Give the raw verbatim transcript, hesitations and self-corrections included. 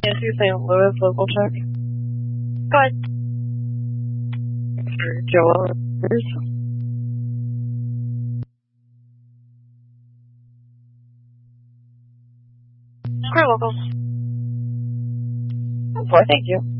Yes, you're Saint Louis, local check. Go ahead. For Joel. Okay, local. Boy, thank you.